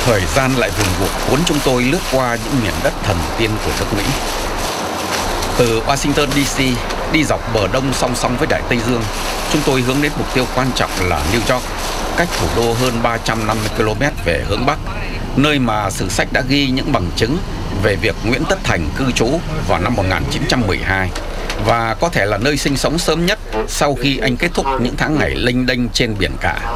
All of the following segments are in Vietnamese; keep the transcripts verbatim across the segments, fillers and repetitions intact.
Thời gian lại vùng vụt cuốn chúng tôi lướt qua những miền đất thần tiên của nước Mỹ. Từ Washington D C đi dọc bờ đông song song với Đại Tây Dương, chúng tôi hướng đến mục tiêu quan trọng là New York, cách thủ đô hơn ba trăm năm mươi ki lô mét về hướng Bắc, nơi mà sử sách đã ghi những bằng chứng về việc Nguyễn Tất Thành cư trú vào năm một nghìn chín trăm mười hai và có thể là nơi sinh sống sớm nhất sau khi anh kết thúc những tháng ngày lênh đênh trên biển cả.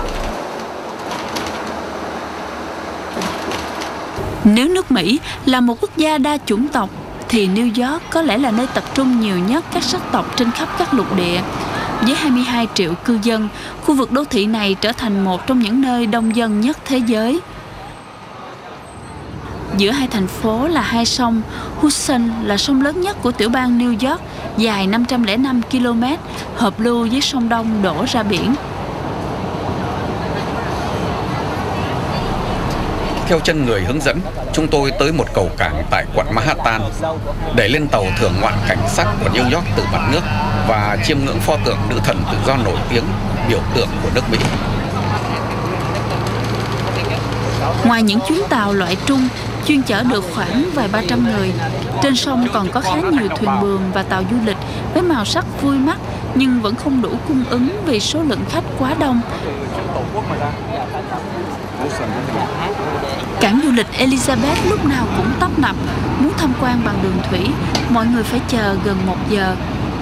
Nếu nước Mỹ là một quốc gia đa chủng tộc, thì New York có lẽ là nơi tập trung nhiều nhất các sắc tộc trên khắp các lục địa. Với hai mươi hai triệu cư dân, khu vực đô thị này trở thành một trong những nơi đông dân nhất thế giới. Giữa hai thành phố là hai sông. Hudson là sông lớn nhất của tiểu bang New York, dài năm trăm lẻ năm ki lô mét, hợp lưu với sông Đông đổ ra biển. Theo chân người hướng dẫn, chúng tôi tới một cầu cảng tại quận Manhattan để lên tàu thưởng ngoạn cảnh sắc của New York từ mặt nước và chiêm ngưỡng pho tượng nữ thần tự do nổi tiếng, biểu tượng của nước Mỹ. Ngoài những chuyến tàu loại trung chuyên chở được khoảng vài ba trăm người, trên sông còn có khá nhiều thuyền buồm và tàu du lịch với màu sắc vui mắt nhưng vẫn không đủ cung ứng vì số lượng khách quá đông. Cảng du lịch Elizabeth lúc nào cũng tấp nập. Muốn tham quan bằng đường thủy, mọi người phải chờ gần một giờ.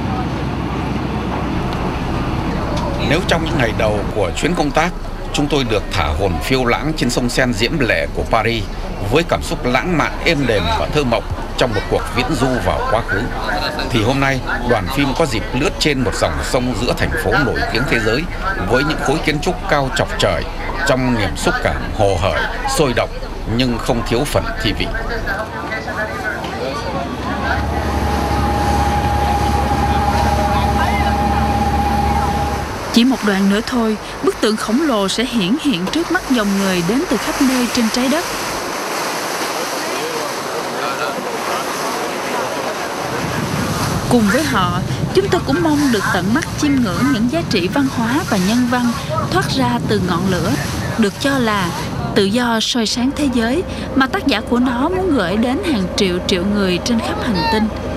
Nếu trong những ngày đầu của chuyến công tác, chúng tôi được thả hồn phiêu lãng trên sông Sen diễm lệ của Paris với cảm xúc lãng mạn êm đềm và thơ mộng trong một cuộc viễn du vào quá khứ, thì hôm nay đoàn phim có dịp lướt trên một dòng sông giữa thành phố nổi tiếng thế giới với những khối kiến trúc cao chọc trời, trong niềm xúc cảm hồ hởi, sôi động nhưng không thiếu phần thi vị. Chỉ một đoạn nữa thôi, bức tượng khổng lồ sẽ hiển hiện trước mắt dòng người đến từ khắp nơi trên trái đất. Cùng với họ, chúng tôi cũng mong được tận mắt chiêm ngưỡng những giá trị văn hóa và nhân văn thoát ra từ ngọn lửa, được cho là tự do soi sáng thế giới mà tác giả của nó muốn gửi đến hàng triệu triệu người trên khắp hành tinh.